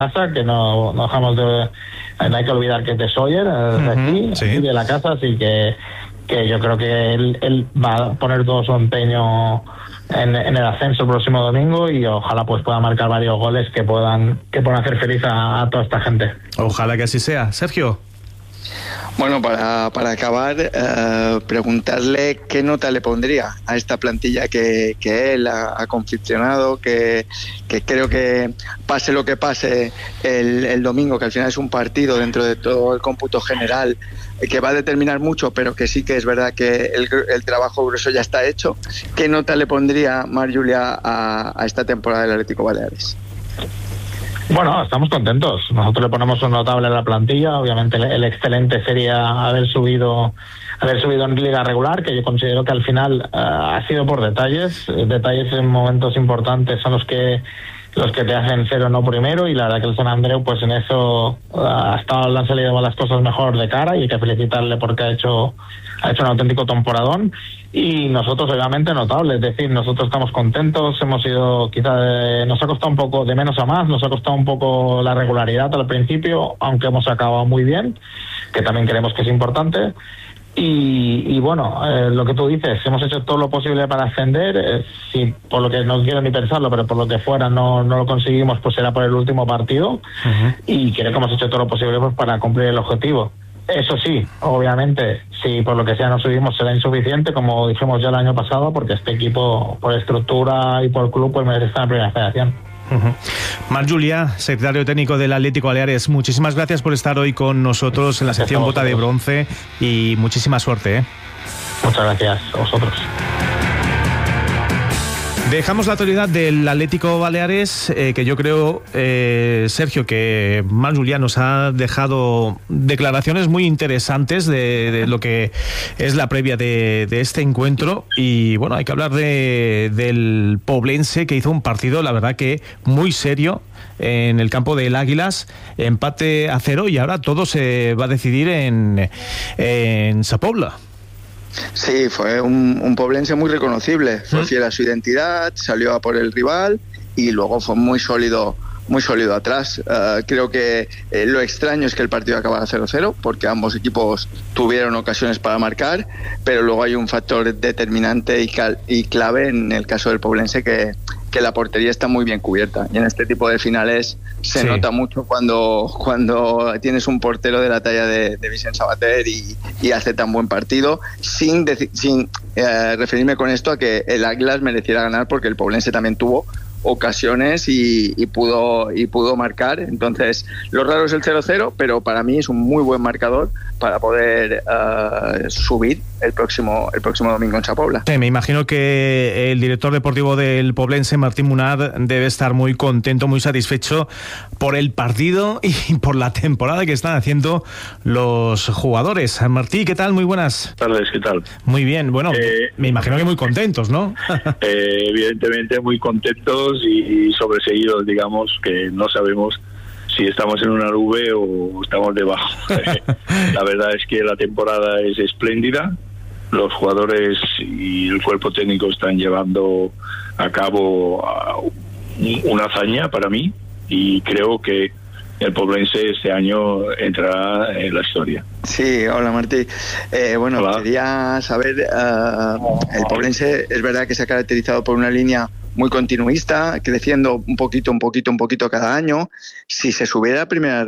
casa, que no dejamos de... No hay que olvidar que es de Sóller, de aquí, Sí. de la casa, así que yo creo que él va a poner todo su empeño en el ascenso el próximo domingo y ojalá pues pueda marcar varios goles que puedan hacer feliz a toda esta gente. Ojalá que así sea. Sergio. Bueno, para acabar, preguntarle qué nota le pondría a esta plantilla que él ha confeccionado, que creo que pase lo que pase el domingo, que al final es un partido dentro de todo el cómputo general, que va a determinar mucho, pero que sí que es verdad que el trabajo grueso ya está hecho. ¿Qué nota le pondría Marc Julià a esta temporada del Atlético Baleares? Bueno, estamos contentos. Nosotros le ponemos un notable a la plantilla. Obviamente el excelente sería haber subido en liga regular, que yo considero que al final ha sido por detalles en momentos importantes son los que te hacen ser o no primero, y la verdad que el San Andreu pues en eso le han salido las cosas mejor de cara y hay que felicitarle porque ha hecho un auténtico temporadón. Y nosotros obviamente notable, es decir, nosotros estamos contentos, hemos ido nos ha costado un poco de menos a más, nos ha costado un poco la regularidad al principio, aunque hemos acabado muy bien, que también creemos que es importante. Y bueno, lo que tú dices, hemos hecho todo lo posible para ascender, si por lo que no quiero ni pensarlo, pero por lo que fuera no lo conseguimos, pues será por el último partido. Y creo que hemos hecho todo lo posible pues para cumplir el objetivo. Eso sí, obviamente, si por lo que sea no subimos será insuficiente, como dijimos ya el año pasado, porque este equipo, por estructura y por club, pues merece estar en primera federación. Marc Julià, secretario técnico del Atlético Baleares, muchísimas gracias por estar hoy con nosotros en la sección Bota de Bronce y muchísima suerte. Muchas gracias a vosotros. Dejamos la actualidad del Atlético Baleares, que yo creo, Sergio, que Marc Julià nos ha dejado declaraciones muy interesantes de lo que es la previa de este encuentro. Y bueno, hay que hablar del Poblense, que hizo un partido, la verdad que muy serio, en el campo del Águilas, empate a 0, y ahora todo se va a decidir en Sa Pobla. Sí, fue un poblense muy reconocible, fue fiel a su identidad, salió a por el rival y luego fue muy sólido atrás. Creo que lo extraño es que el partido acabara 0-0, porque ambos equipos tuvieron ocasiones para marcar, pero luego hay un factor determinante y clave en el caso del Poblense, que la portería está muy bien cubierta, y en este tipo de finales se nota mucho cuando tienes un portero de la talla de Vicent Sabater y hace tan buen partido, sin referirme con esto a que el Águilas mereciera ganar, porque el Poblense también tuvo ocasiones y pudo marcar. Entonces, lo raro es el 0-0, pero para mí es un muy buen marcador para poder subir el próximo domingo en Sa Pobla. Sí, me imagino que el director deportivo del Poblense, Martín Munad, debe estar muy contento, muy satisfecho por el partido y por la temporada que están haciendo los jugadores. Martí, ¿qué tal? Muy buenas tardes, ¿qué tal? Muy bien, bueno, me imagino que muy contentos, ¿no? Evidentemente muy contentos y sobreseídos, digamos, que no sabemos si estamos en una nube o estamos debajo. La verdad es que la temporada es espléndida, los jugadores y el cuerpo técnico están llevando a cabo una hazaña para mí, y creo que el Poblense este año entrará en la historia. Sí, hola Martí. Bueno, hola. Quería saber, el Poblense es verdad que se ha caracterizado por una línea muy continuista, creciendo un poquito cada año. Si se subiera a primera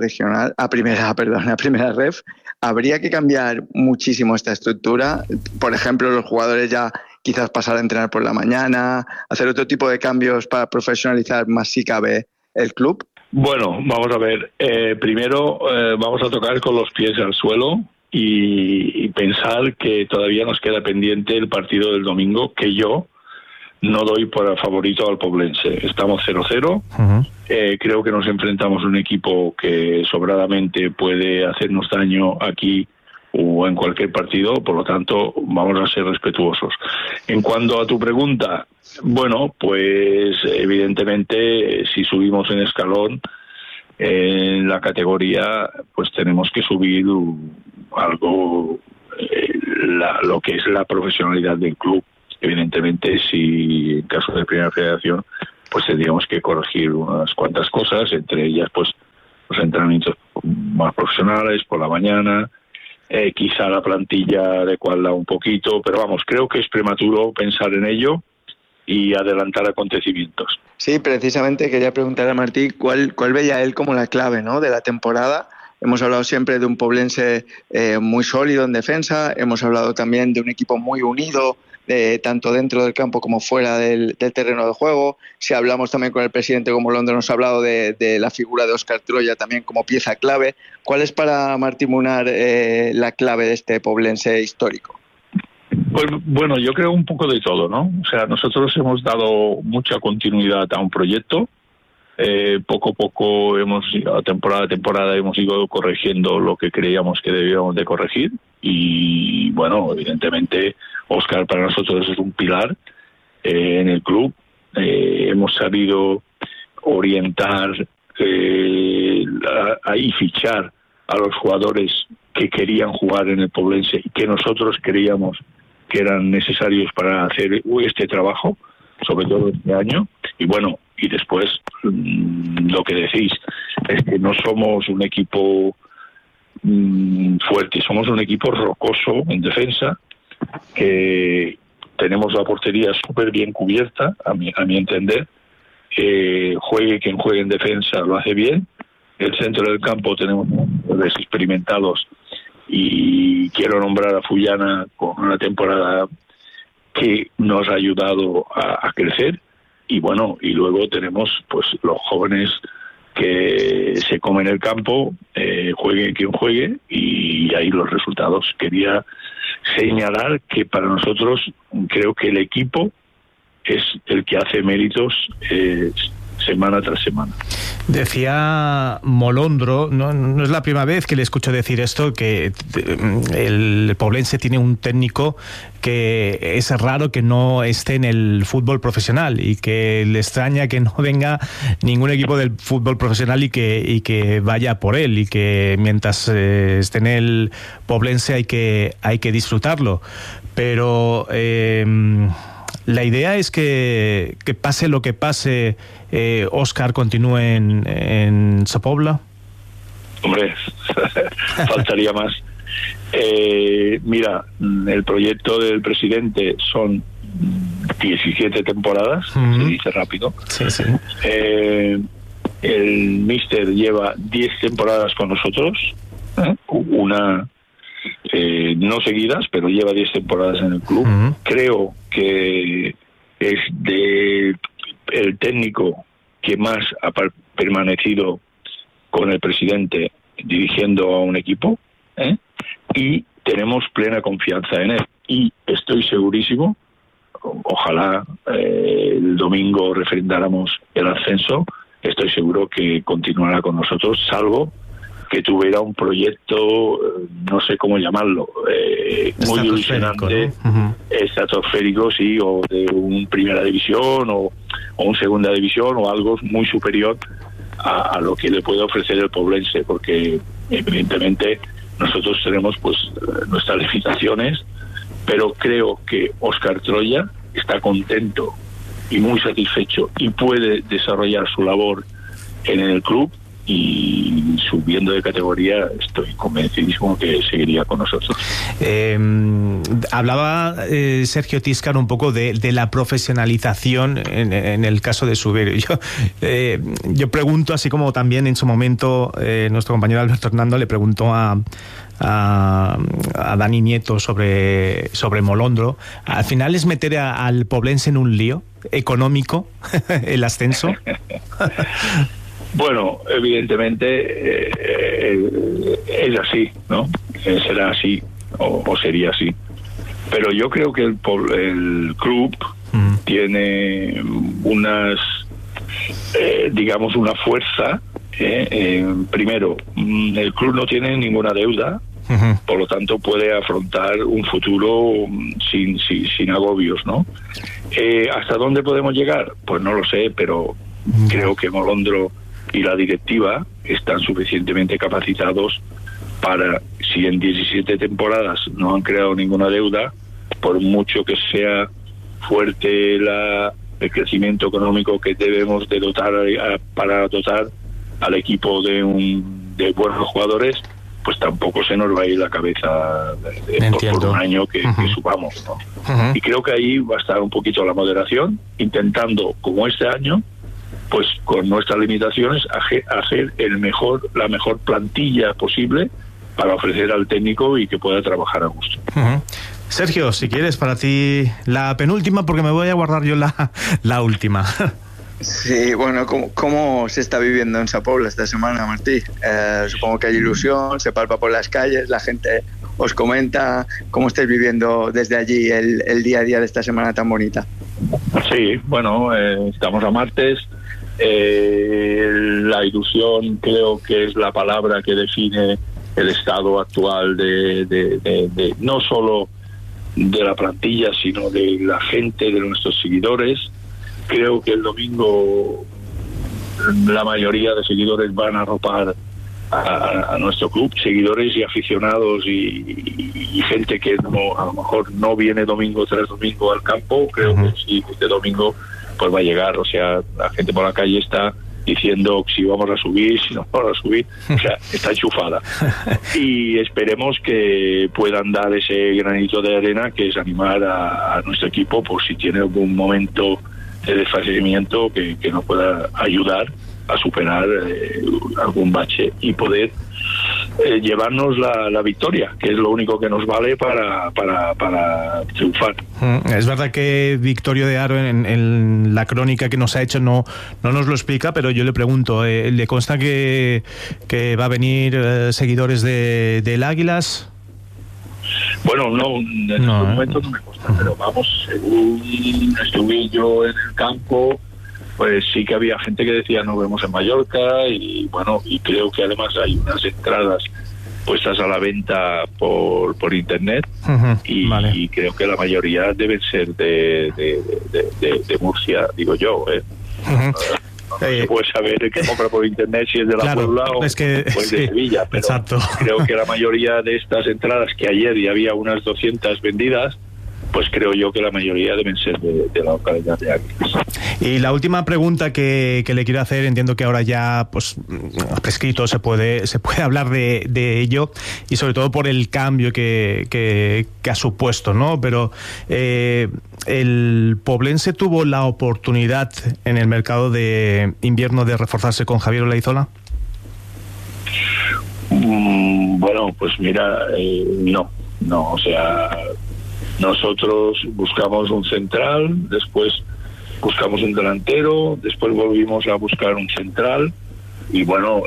ref, habría que cambiar muchísimo esta estructura. Por ejemplo, los jugadores ya quizás pasar a entrenar por la mañana, hacer otro tipo de cambios para profesionalizar más si cabe el club. Bueno, vamos a ver. Primero vamos a tocar con los pies al suelo y pensar que todavía nos queda pendiente el partido del domingo, que yo no doy por favorito al Poblense. Estamos 0-0. Creo que nos enfrentamos a un equipo que sobradamente puede hacernos daño aquí o en cualquier partido, por lo tanto vamos a ser respetuosos. En cuanto a tu pregunta, bueno, pues evidentemente si subimos en escalón en la categoría, pues tenemos que subir algo, lo que es la profesionalidad del club. Evidentemente, si en caso de Primera Federación pues tendríamos que corregir unas cuantas cosas, entre ellas pues los entrenamientos más profesionales por la mañana, quizá la plantilla adecuarla un poquito, pero vamos, creo que es prematuro pensar en ello y adelantar acontecimientos. Sí, precisamente quería preguntar a Martí cuál veía él como la clave, ¿no?, de la temporada. Hemos hablado siempre de un Poblense muy sólido en defensa, hemos hablado también de un equipo muy unido, tanto dentro del campo como fuera del terreno de juego. Si hablamos también con el presidente, como Molondro nos ha hablado de la figura de Óscar Troya también como pieza clave. ¿Cuál es para Martí Munar la clave de este Poblense histórico? Pues bueno, yo creo un poco de todo, ¿no? O sea, nosotros hemos dado mucha continuidad a un proyecto. Poco a poco temporada a temporada hemos ido corrigiendo lo que creíamos que debíamos de corregir, y bueno, evidentemente Óscar para nosotros es un pilar en el club. Hemos sabido orientar y fichar a los jugadores que querían jugar en el Poblense y que nosotros creíamos que eran necesarios para hacer este trabajo, sobre todo este año. Y bueno, y después lo que decís es que no somos un equipo fuerte, somos un equipo rocoso en defensa, que tenemos la portería súper bien cubierta, a mi entender. Juegue quien juegue en defensa lo hace bien. El centro del campo tenemos jugadores experimentados, y quiero nombrar a Fullana con una temporada que nos ha ayudado a crecer. Y bueno, y luego tenemos pues los jóvenes que se comen el campo, juegue quien juegue, y ahí los resultados. Quería señalar que para nosotros creo que el equipo es el que hace méritos semana tras semana. Decía Molondro, no es la primera vez que le escucho decir esto, que el Poblense tiene un técnico que es raro que no esté en el fútbol profesional, y que le extraña que no venga ningún equipo del fútbol profesional y que vaya por él, y que mientras esté en el Poblense hay que disfrutarlo. Pero la idea es que pase lo que pase, Óscar continúe en Sa-Pobla. Hombre, faltaría más. Mira, el proyecto del presidente son 17 temporadas, se dice rápido. Sí, sí. El míster lleva 10 temporadas con nosotros, una no seguidas, pero lleva 10 temporadas en el club. Creo que es el técnico que más ha permanecido con el presidente dirigiendo a un equipo, y tenemos plena confianza en él, y estoy segurísimo, ojalá el domingo refrendáramos el ascenso, estoy seguro que continuará con nosotros, salvo que tuviera un proyecto, no sé cómo llamarlo, muy ilusionante, ¿no? Estratosférico, sí, o de un primera división o un segunda división, o algo muy superior a lo que le puede ofrecer el Poblense, porque evidentemente nosotros tenemos pues nuestras limitaciones, pero creo que Óscar Troya está contento y muy satisfecho y puede desarrollar su labor en el club, y subiendo de categoría estoy convencidísimo que seguiría con nosotros. Hablaba Sergio Tiscar un poco de la profesionalización en el caso de subir. Yo pregunto, así como también en su momento nuestro compañero Alberto Hernando le preguntó a Dani Nieto sobre Molondro, ¿al final es meter al Poblense en un lío económico el ascenso? Bueno, evidentemente es así, ¿no? Será así o sería así. Pero yo creo que el club tiene digamos, una fuerza. Primero, el club no tiene ninguna deuda, por lo tanto puede afrontar un futuro sin agobios, ¿no? ¿Hasta dónde podemos llegar? Pues no lo sé, pero creo que Molondro y la directiva están suficientemente capacitados para, si en 17 temporadas no han creado ninguna deuda, por mucho que sea fuerte el crecimiento económico que debemos de dotar para dotar al equipo de buenos jugadores, pues tampoco se nos va a ir la cabeza por un año que subamos, ¿no? Y creo que ahí va a estar un poquito la moderación, intentando, como este año, pues con nuestras limitaciones, hacer la mejor plantilla posible para ofrecer al técnico y que pueda trabajar a gusto. Sergio, si quieres, para ti la penúltima, porque me voy a guardar yo la última. Sí, bueno, ¿cómo se está viviendo en Sa Pobla esta semana, Martí? Supongo que hay ilusión, se palpa por las calles, la gente os comenta. ¿Cómo estáis viviendo desde allí el día a día de esta semana tan bonita? Sí, bueno, estamos a martes. La ilusión creo que es la palabra que define el estado actual de no solo de la plantilla, sino de la gente, de nuestros seguidores. Creo que el domingo la mayoría de seguidores van a arropar a nuestro club, seguidores y aficionados y gente que a lo mejor no viene domingo tras domingo al campo. Creo que sí, este domingo pues va a llegar. O sea, la gente por la calle está diciendo si vamos a subir, si no vamos a subir, o sea, está enchufada. Y esperemos que puedan dar ese granito de arena, que es animar a nuestro equipo por si tiene algún momento de desfallecimiento que nos pueda ayudar a superar algún bache y poder llevarnos la victoria, que es lo único que nos vale para triunfar. Es verdad que Victorio de Aro en la crónica que nos ha hecho no nos lo explica, pero yo le pregunto, ¿le consta que va a venir seguidores del Águilas? Bueno, en este momento no me consta, pero vamos, según estuve yo en el campo, pues sí que había gente que decía nos vemos en Mallorca y bueno, y creo que además hay unas entradas puestas a la venta por internet y creo que la mayoría deben ser de Murcia, digo yo, No se puede saber qué compra por internet, si es de la Puebla o es de Sevilla, pero exacto. Creo que la mayoría de estas entradas, que ayer ya había unas 200 vendidas, pues creo yo que la mayoría deben ser de la localidad de Águilas. Y la última pregunta que le quiero hacer, entiendo que ahora ya pues prescrito se puede hablar de ello, y sobre todo por el cambio que ha supuesto, ¿no? Pero el Poblense tuvo la oportunidad en el mercado de invierno de reforzarse con Javier Olaizola. Bueno, pues mira, no, o sea, nosotros buscamos un central, después buscamos un delantero, después volvimos a buscar un central y bueno,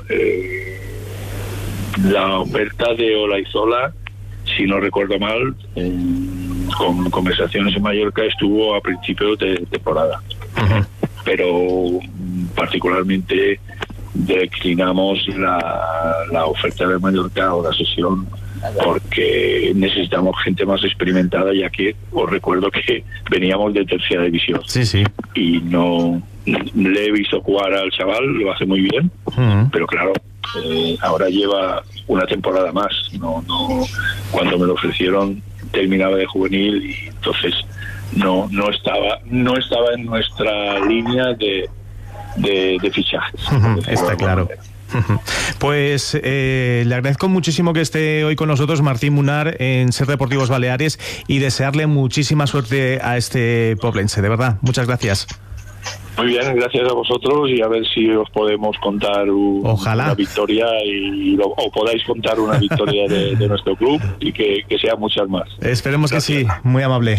la oferta de Olaizola, si no recuerdo mal, con conversaciones en Mallorca, estuvo a principios de temporada. Pero particularmente declinamos la oferta de Mallorca o la sesión, porque necesitamos gente más experimentada, ya que os recuerdo que veníamos de tercera división. Sí. Y no le he visto jugar al chaval, lo hace muy bien, pero claro, ahora lleva una temporada más. No, cuando me lo ofrecieron terminaba de juvenil y entonces no estaba en nuestra línea de fichajes. Está claro. Pues le agradezco muchísimo que esté hoy con nosotros Martín Munar en Ser Deportivos Baleares y desearle muchísima suerte a este poblense, de verdad, muchas gracias. Muy bien, gracias a vosotros, y a ver si os podemos contar una victoria o podáis contar una victoria de nuestro club y que sean muchas más. Esperemos gracias. Que sí, muy amable.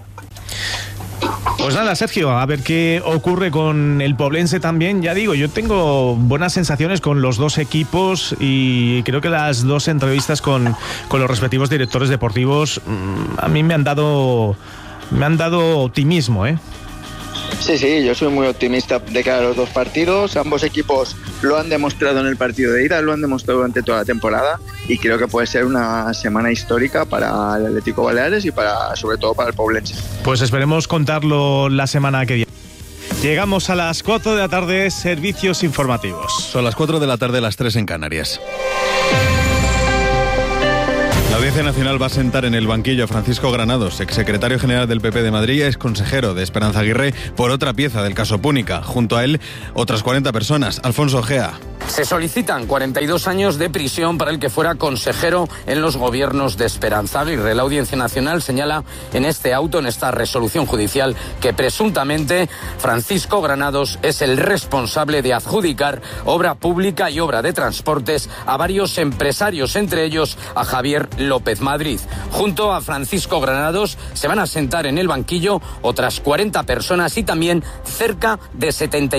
Pues nada, Sergio, a ver qué ocurre con el Poblense también. Ya digo, yo tengo buenas sensaciones con los dos equipos y creo que las dos entrevistas con los respectivos directores deportivos a mí me han dado optimismo, ¿eh? Sí, yo soy muy optimista de cara a los dos partidos. Ambos equipos lo han demostrado en el partido de ida, lo han demostrado durante toda la temporada, y creo que puede ser una semana histórica para el Atlético Baleares y sobre todo para el Poblense. Pues esperemos contarlo la semana que viene. Llegamos a las 4 de la tarde, servicios informativos. Son las 4 de la tarde, las 3 en Canarias. La Audiencia Nacional va a sentar en el banquillo a Francisco Granados, exsecretario general del PP de Madrid y exconsejero de Esperanza Aguirre, por otra pieza del caso Púnica. Junto a él, otras 40 personas. Alfonso Ojea. Se solicitan 42 años de prisión para el que fuera consejero en los gobiernos de Esperanza Aguirre. La Audiencia Nacional señala en este auto, en esta resolución judicial, que presuntamente Francisco Granados es el responsable de adjudicar obra pública y obra de transportes a varios empresarios, entre ellos a Javier López Madrid. Junto a Francisco Granados se van a sentar en el banquillo otras 40 personas y también cerca de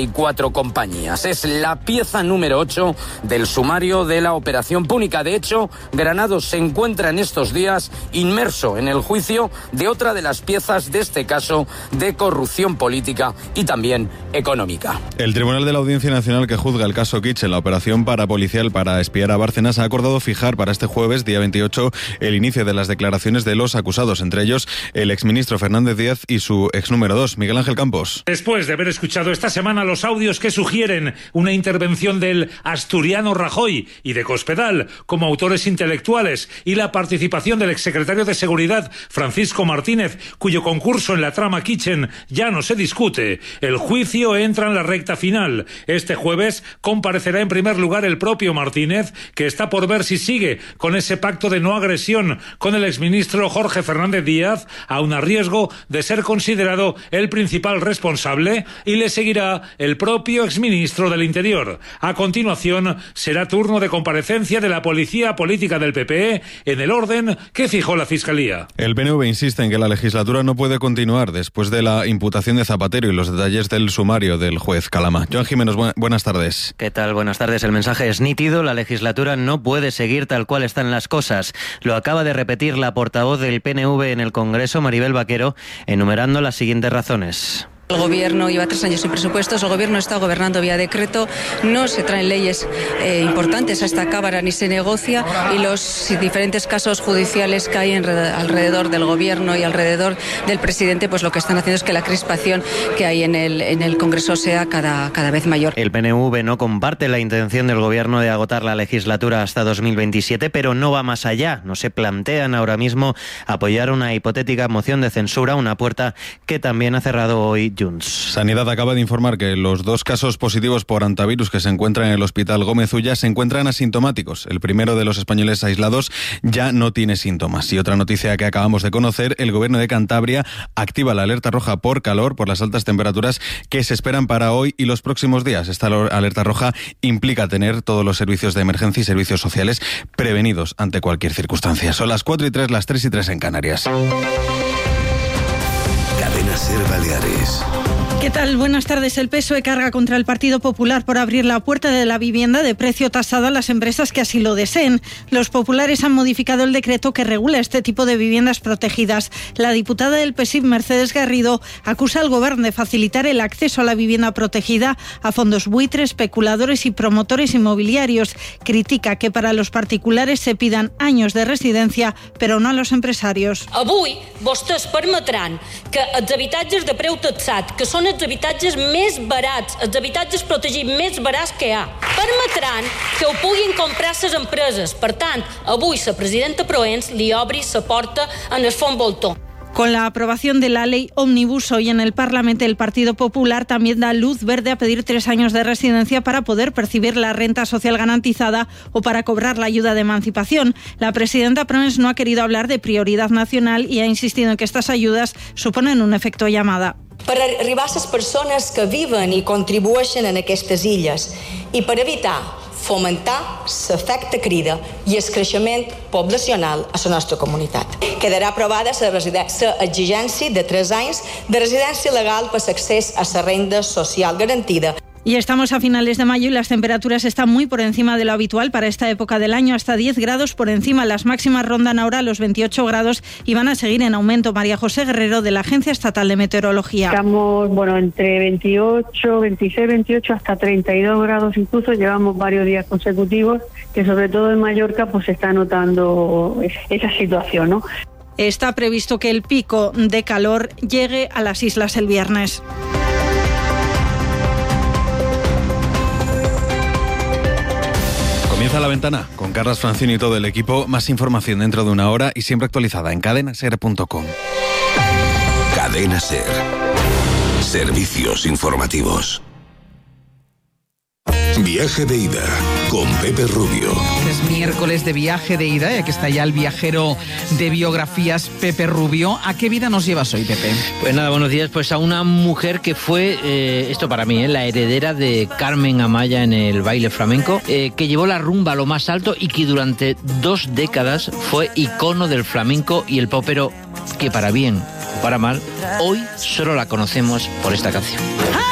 74 compañías. Es la pieza número 8 del sumario de la operación Púnica. De hecho, Granados se encuentra en estos días inmerso en el juicio de otra de las piezas de este caso de corrupción política y también económica. El Tribunal de la Audiencia Nacional que juzga el caso Kitchen, la operación parapolicial para espiar a Bárcenas, ha acordado fijar para este jueves, día 28, el inicio de las declaraciones de los acusados, entre ellos el exministro Fernández Díaz y su ex número 2, Miguel Ángel Campos. Después de haber escuchado esta semana los audios que sugieren una intervención del asturiano Rajoy y de Cospedal como autores intelectuales y la participación del exsecretario de Seguridad Francisco Martínez, cuyo concurso en la trama Kitchen ya no se discute, el juicio entra en la recta final. Este jueves comparecerá en primer lugar el propio Martínez, que está por ver si sigue con ese pacto de no agresión con el exministro Jorge Fernández Díaz, aun a riesgo de ser considerado el principal responsable, y le seguirá el propio exministro del Interior. A continuación, será turno de comparecencia de la policía política del PP en el orden que fijó la Fiscalía. El PNV insiste en que la legislatura no puede continuar después de la imputación de Zapatero y los detalles del sumario del juez Calama. Joan Jiménez, buenas tardes. ¿Qué tal? Buenas tardes. El mensaje es nítido. La legislatura no puede seguir tal cual están las cosas. Lo acaba de repetir la portavoz del PNV en el Congreso, Maribel Vaquero, enumerando las siguientes razones. El Gobierno lleva 3 años sin presupuestos, el Gobierno está gobernando vía decreto, no se traen leyes importantes a esta Cámara ni se negocia, y los diferentes casos judiciales que hay alrededor del Gobierno y alrededor del presidente, pues lo que están haciendo es que la crispación que hay en el Congreso sea cada vez mayor. El PNV no comparte la intención del Gobierno de agotar la legislatura hasta 2027, pero no va más allá. No se plantean ahora mismo apoyar una hipotética moción de censura, una puerta que también ha cerrado hoy Junts. Sanidad acaba de informar que los 2 casos positivos por hantavirus que se encuentran en el Hospital Gómez Ulla se encuentran asintomáticos. El primero de los españoles aislados ya no tiene síntomas. Y otra noticia que acabamos de conocer, el Gobierno de Cantabria activa la alerta roja por calor, por las altas temperaturas que se esperan para hoy y los próximos días. Esta alerta roja implica tener todos los servicios de emergencia y servicios sociales prevenidos ante cualquier circunstancia. Son las 4:03, las 3:03 en Canarias. Cadena SER Baleares. ¿Qué tal? Buenas tardes. El PSOE carga contra el Partido Popular por abrir la puerta de la vivienda de precio tasado a las empresas que así lo deseen. Los populares han modificado el decreto que regula este tipo de viviendas protegidas. La diputada del PSIC, Mercedes Garrido, acusa al Gobierno de facilitar el acceso a la vivienda protegida a fondos buitres, especuladores y promotores inmobiliarios. Critica que para los particulares se pidan años de residencia, pero no a los empresarios. Avui, vostès permetran que els habitatges de preu taxat, que són els habitatges més barats, els habitatges protegits més barats que hi ha, permetran que ho puguin comprar les empreses. Per tant, avui la presidenta Proens li obri la porta en el fons voltor. Con la aprobación de la ley Ómnibus hoy en el Parlamento, el Partido Popular también da luz verde a pedir 3 años de residencia para poder percibir la renta social garantizada o para cobrar la ayuda de emancipación. La presidenta Proens no ha querido hablar de prioridad nacional y ha insistido en que estas ayudas suponen un efecto llamada. Per arribar a les persones que viven i contribueixen en aquestes illes i per evitar fomentar l'efecte crida i el creixement poblacional a la nostra comunitat. Quedarà aprovada l'exigència de 3 anys de residència legal per l'accés a la renda social garantida. Y estamos a finales de mayo y las temperaturas están muy por encima de lo habitual para esta época del año, hasta 10 grados por encima. Las máximas rondan ahora los 28 grados y van a seguir en aumento. María José Guerrero, de la Agencia Estatal de Meteorología. Estamos, entre 28, 26, 28 hasta 32 grados incluso. Llevamos varios días consecutivos que sobre todo en Mallorca pues se está notando esa situación, ¿no? Está previsto que el pico de calor llegue a las islas el viernes. Comienza La Ventana con Carlas Francino y todo el equipo. Más información dentro de una hora y siempre actualizada en cadenaser.com. Cadena Ser. Servicios informativos. Viaje de ida con Pepe Rubio. Es miércoles de viaje de ida y aquí está ya el viajero de biografías, Pepe Rubio. ¿A qué vida nos llevas hoy, Pepe? Pues nada, buenos días. Pues a una mujer que fue, esto para mí, la heredera de Carmen Amaya en el baile flamenco, que llevó la rumba a lo más alto y que durante 2 décadas fue icono del flamenco y el pop, pero que para bien o para mal, hoy solo la conocemos por esta canción.